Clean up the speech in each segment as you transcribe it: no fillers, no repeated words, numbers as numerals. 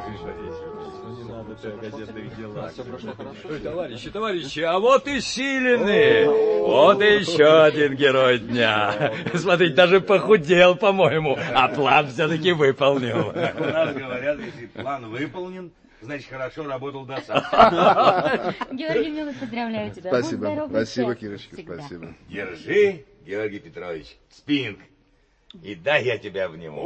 Товарищи, а вот и Силины. Вот и еще один герой дня. Смотрите, даже похудел, по-моему, а план все-таки выполнил. У нас говорят, если план выполнен, значит, хорошо работал до сам. Георгий Милый, поздравляю тебя. Спасибо, Будь здоров, спасибо, счастлив Кирочка, всегда. спасибо. Держи, Георгий Петрович, спинг. И дай я тебя обниму.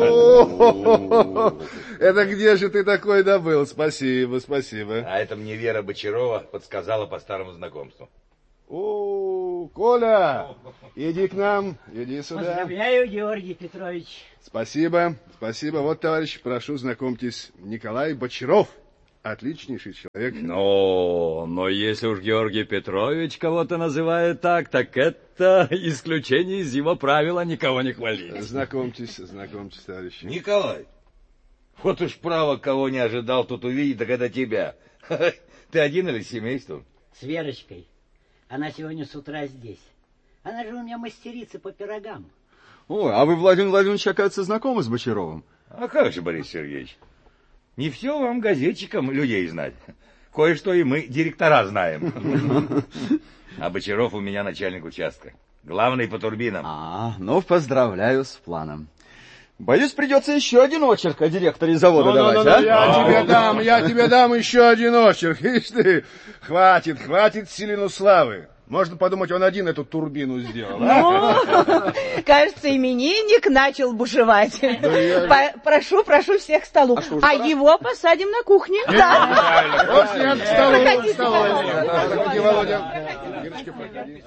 Это где же ты такой добыл? Спасибо, спасибо. А это мне Вера Бочарова подсказала по старому знакомству. О, Коля, иди к нам, иди сюда. Поздравляю, Георгий Петрович. Спасибо, спасибо. Вот, товарищ, прошу, знакомьтесь, Николай Бочаров. Отличнейший человек. Но если уж Георгий Петрович кого-то называет так это исключение из его правила никого не хвалить. Знакомьтесь, товарищ. Николай, вот уж право, кого не ожидал тут увидеть, так это тебя. Ты один или с семейством? С Верочкой. Она сегодня с утра здесь. Она же у меня мастерица по пирогам. Ой, а вы, Владимир Владимирович, оказывается, знакомы с Бочаровым? А как же, Борис Сергеевич? Не все вам, газетчикам, людей знать. Кое-что и мы, директора, знаем. А Бочаров у меня начальник участка. Главный по турбинам. Ну, поздравляю с планом. Боюсь, придется еще один очерк о директоре завода давать, а? Я тебе дам еще один очерк. Ишь ты, хватит Силину славы. Можно подумать, он один эту турбину сделал. Кажется, именинник начал бушевать. Прошу всех к столу. А его посадим на кухне. К столу. Проходи, Володя. Ирочка, проходи.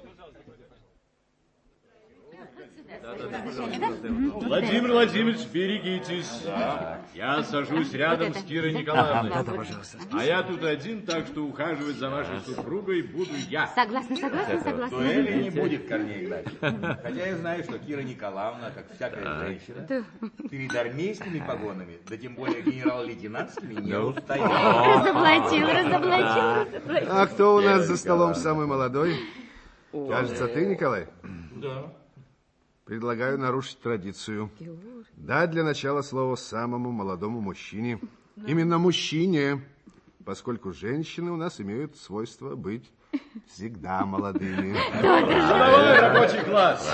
Владимир Владимирович, берегитесь. Я сажусь рядом с Кирой Николаевной. А я тут один, так что ухаживать за вашей супругой буду я. Согласна. Дуэли не будет, Корней Игнатьевич. Хотя я знаю, что Кира Николаевна, как всякая женщина, перед армейскими погонами, да тем более генерал-лейтенантскими, не устоит. Разоблачил. А кто у нас за столом самый молодой? Кажется, ты, Николай? Да. Предлагаю нарушить традицию. Дать для начала слово самому молодому мужчине. Именно мужчине, поскольку женщины у нас имеют свойство быть всегда молодыми. Давай, рабочий класс.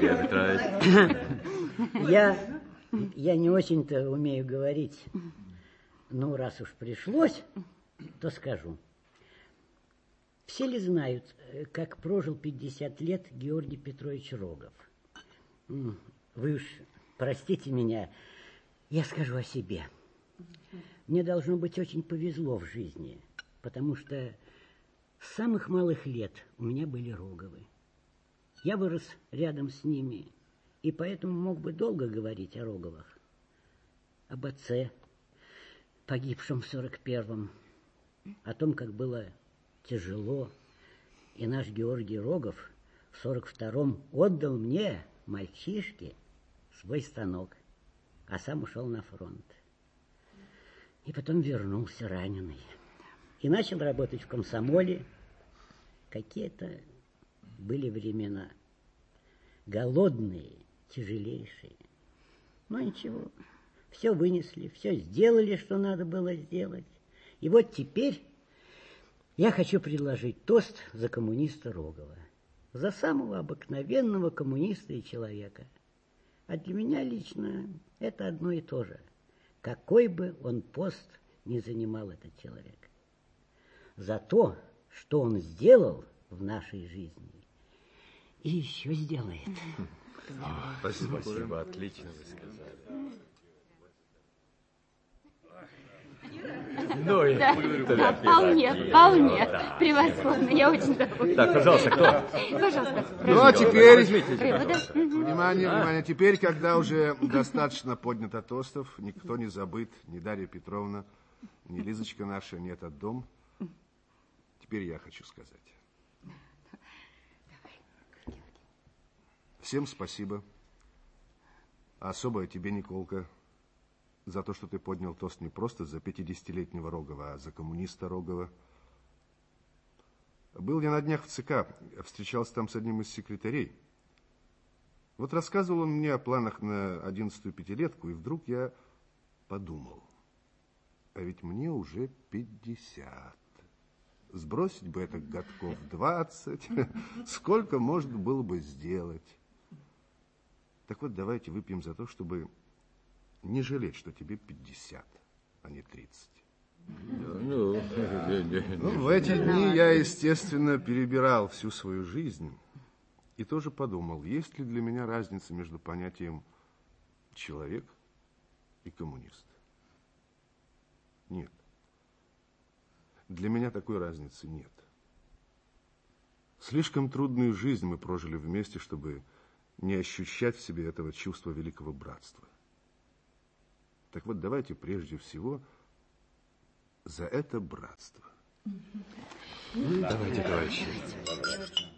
Я не очень-то умею говорить. Ну, раз уж пришлось, то скажу. Все ли знают, как прожил 50 лет Георгий Петрович Рогов? Вы уж простите меня, я скажу о себе. Мне должно быть очень повезло в жизни, потому что с самых малых лет у меня были Роговы. Я вырос рядом с ними, и поэтому мог бы долго говорить о Роговых. Об отце, погибшем в 41-м, о том, как было тяжело, и наш Георгий Рогов в 42-м отдал мне, мальчишке, свой станок, а сам ушел на фронт. И потом вернулся раненый. И начал работать в комсомоле. Какие-то были времена. Голодные, тяжелейшие. Но ничего, все вынесли, все сделали, что надо было сделать. И вот теперь я хочу предложить тост за коммуниста Рогова. За самого обыкновенного коммуниста и человека. А для меня лично это одно и то же. Какой бы он пост ни занимал этот человек. За то, что он сделал в нашей жизни и еще сделает. Спасибо, отлично вы сказали. Вполне. Превосходно. Я очень довольна. Так, пожалуйста, кто? Пожалуйста. Ну, а теперь... Выводы. Внимание. Теперь, когда уже достаточно поднято тостов, никто не забыт, ни Дарья Петровна, ни Лизочка наша, ни этот дом. Теперь я хочу сказать. Всем спасибо. А особое тебе, Николка, за то, что ты поднял тост не просто за 50-летнего Рогова, а за коммуниста Рогова. Был я на днях в ЦК, встречался там с одним из секретарей. Вот рассказывал он мне о планах на 11-ю пятилетку, и вдруг я подумал. А ведь мне уже 50. Сбросить бы это годков 20. Сколько можно было бы сделать? Так вот, давайте выпьем за то, чтобы не жалеть, что тебе 50, а не 30. В эти дни я, естественно, перебирал всю свою жизнь и тоже подумал, есть ли для меня разница между понятием человек и коммунист. Нет. Для меня такой разницы нет. Слишком трудную жизнь мы прожили вместе, чтобы не ощущать в себе этого чувства великого братства. Так вот, давайте прежде всего за это братство. Давайте, товарищи.